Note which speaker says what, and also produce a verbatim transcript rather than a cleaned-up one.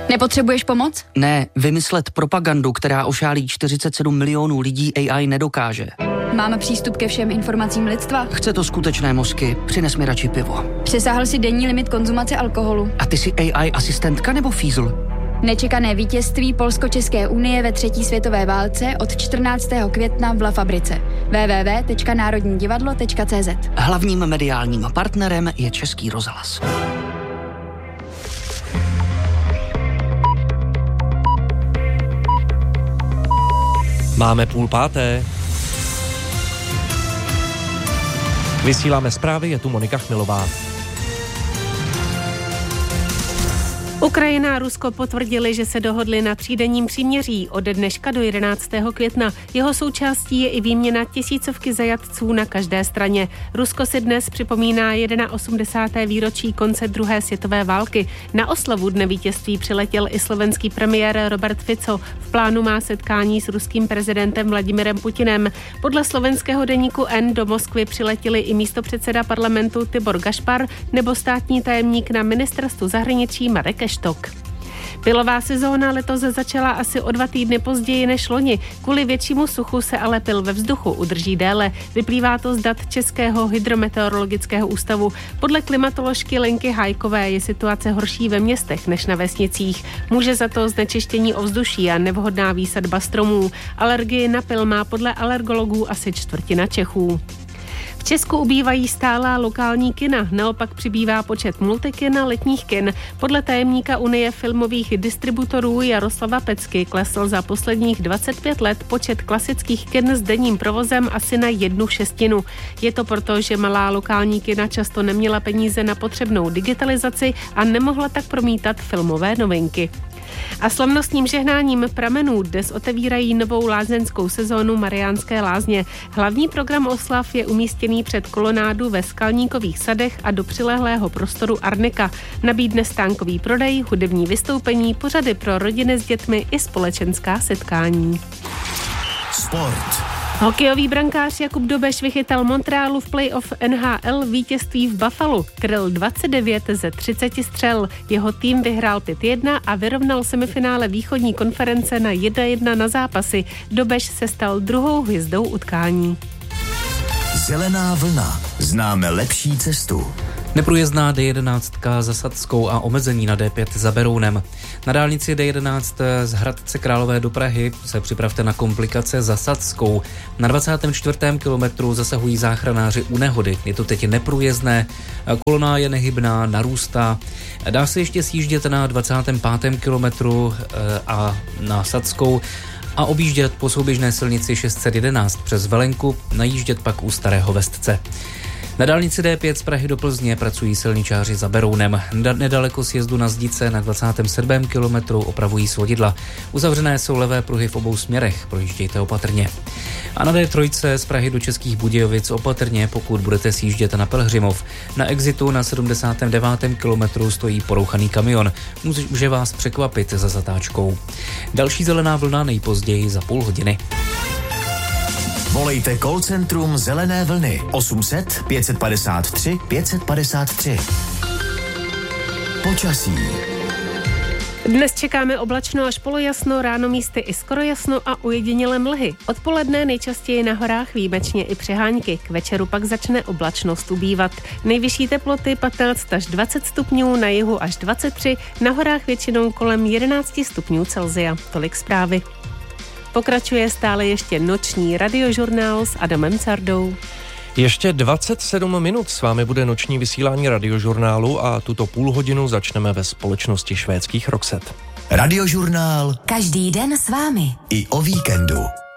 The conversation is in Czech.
Speaker 1: Nepotřebuješ pomoc?
Speaker 2: Ne, vymyslet propagandu, která ošálí čtyřicet sedm milionů lidí, A I nedokáže.
Speaker 1: Máme přístup ke všem informacím lidstva?
Speaker 2: Chce to skutečné mozky, přines mi radši pivo.
Speaker 1: Přesáhl si denní limit konzumace alkoholu.
Speaker 2: A ty jsi A I asistentka nebo fízl?
Speaker 1: Nečekané vítězství Polsko-České unie ve třetí světové válce od čtrnáctého května v La Fabrice. w w w tečka národní divadlo tečka c z.
Speaker 2: Hlavním mediálním partnerem je Český rozhlas.
Speaker 3: Máme půl páté. Vysíláme zprávy, je tu Monika Chmilová.
Speaker 4: Ukrajina a Rusko potvrdili, že se dohodli na třídenním příměří ode dneška do jedenáctého května. Jeho součástí je i výměna tisícovky zajatců na každé straně. Rusko si dnes připomíná osmdesáté výročí konce druhé světové války. Na oslavu dne vítězství přiletěl i slovenský premiér Robert Fico. V plánu má setkání s ruským prezidentem Vladimirem Putinem. Podle slovenského deníku N do Moskvy přiletěli i místopředseda parlamentu Tibor Gašpar nebo státní tajemník na ministerstvu zahraničí Marek Štok. Pilová sezóna letos začala asi o dva týdny později než loni. Kvůli většímu suchu se ale pil ve vzduchu udrží déle. Vyplývá to z dat Českého hydrometeorologického ústavu. Podle klimatoložky Lenky Hájkové je situace horší ve městech než na vesnicích. Může za to znečištění ovzduší a nevhodná výsadba stromů. Alergii na pil má podle alergologů asi čtvrtina Čechů. V Česku ubývají stálá lokální kina, naopak přibývá počet multikin a letních kin. Podle tajemníka Unie filmových distributorů Jaroslava Pecky klesl za posledních dvacet pět let počet klasických kin s denním provozem asi na jednu šestinu. Je to proto, že malá lokální kina často neměla peníze na potřebnou digitalizaci a nemohla tak promítat filmové novinky. A slavnostním žehnáním pramenů dnes otevírají novou lázeňskou sezónu Mariánské lázně. Hlavní program oslav je umístěný před kolonádu ve Skalníkových sadech a do přilehlého prostoru Arnika. Nabídne stánkový prodej, hudební vystoupení, pořady pro rodiny s dětmi i společenská setkání.
Speaker 5: Sport.
Speaker 4: Hokejový brankář Jakub Dobeš vychytal Montrealu v playoff N H L vítězství v Buffalu. Kryl dvacet devět ze třiceti střel. Jeho tým vyhrál pět jedna a vyrovnal semifinále východní konference na jedna jedna na zápasy. Dobeš se stal druhou hvězdou utkání.
Speaker 5: Zelená vlna. Známe lepší cestu.
Speaker 2: Neprůjezdná D jedenáct za Sadskou a omezení na D pět za Berounem. Na dálnici D jedenáct z Hradce Králové do Prahy se připravte na komplikace za Sadskou. Na dvacátém čtvrtém kilometru zasahují záchranáři u nehody. Je to teď neprůjezdné, kolona je nehybná, narůstá. Dá se ještě sjíždět na dvacátém pátém kilometru a na Sadskou a objíždět po souběžné silnici šest set jedenáct přes Velenku, najíždět pak u Starého Vestce. Na dálnici D pět z Prahy do Plzně pracují silničáři za Berounem. Nedaleko sjezdu na Zdice na dvacátém sedmém kilometru opravují svodidla. Uzavřené jsou levé pruhy v obou směrech, projíždějte opatrně. A na D tři z Prahy do Českých Budějovic opatrně, pokud budete sjíždět na Pelhřimov. Na exitu na sedmdesátém devátém kilometru stojí porouchaný kamion. Může vás překvapit za zatáčkou. Další zelená vlna nejpozději za půl hodiny.
Speaker 5: Volejte call centrum Zelené vlny osm set pět padesát tři pět padesát tři. Počasí.
Speaker 4: Dnes čekáme oblačno až polojasno, ráno místy i skoro jasno a ujedinělé mlhy. Odpoledne nejčastěji na horách výjimečně i přehánky. K večeru pak začne oblačnost ubývat. Nejvyšší teploty patnáct až dvacet stupňů, na jihu až dvacet tři, na horách většinou kolem jedenáct stupňů Celsia. Tolik zprávy. Pokračuje stále ještě noční radiožurnál s Adamem Cardou.
Speaker 3: Ještě dvacet sedm minut s vámi bude noční vysílání radiožurnálu a tuto půl hodinu začneme ve společnosti švédských Roxette.
Speaker 5: Radiožurnál
Speaker 6: každý den s vámi.
Speaker 5: I o víkendu.